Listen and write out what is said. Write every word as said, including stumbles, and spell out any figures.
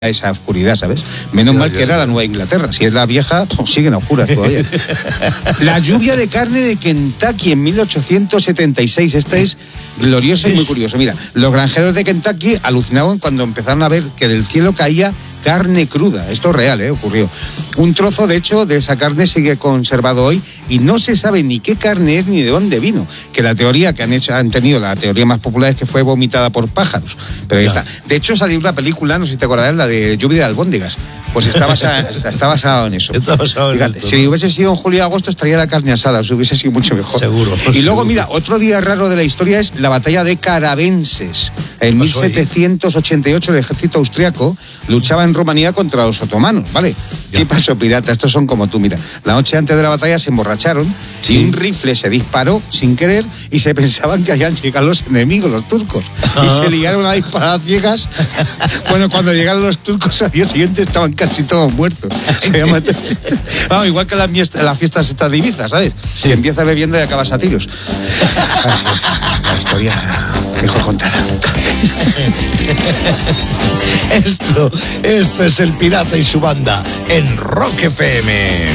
esa oscuridad, ¿sabes? Menos Ya, mal ya, que era ya. la Nueva Inglaterra. Si es la vieja, pues siguen a oscuras todavía. La lluvia de carne de Kentucky en mil ochocientos setenta y seis. Esta es gloriosa y muy curiosa. Mira, los granjeros de Kentucky alucinaban cuando empezaron a ver que del cielo caía carne cruda. Esto es real, ¿eh? Ocurrió. Un trozo, de hecho, de esa carne sigue conservado hoy y no se sabe ni qué carne es ni de dónde vino. Que la teoría que han hecho, han tenido, la teoría más popular es que fue vomitada por pájaros. Pero ahí Ya. está. De hecho, salió una película, no sé si te acordarás, la de Lluvia de albóndigas. Pues está basada, está basado en eso. Está basado en Fíjate, esto, si ¿no? hubiese sido en julio y agosto, estaría la carne asada, o sea, hubiese sido mucho mejor. Seguro, Y luego, seguro. mira, otro día raro de la historia es la batalla de Carabenses. En mil pasó ahí? setecientos ochenta y ocho el ejército austriaco luchaba en Rumanía contra los otomanos, ¿vale? Ya. ¿Qué pasó, pirata? Estos son como tú, mira. La noche antes de la batalla se emborracharon Sí. y un rifle se disparó sin querer y se pensaban que habían llegado los enemigos, los turcos. Ah. Y se ligaron a disparar a ciegas. Bueno, cuando llegaron los turcos al día siguiente estaban casi todos muertos. Se llama... Vamos, igual que las fiestas, las fiestas estas de Ibiza, ¿sabes? Sí. Que empieza bebiendo y acabas a tiros. Así es, la historia mejor contada. Esto, esto es El Pirata y su banda en Rock F M.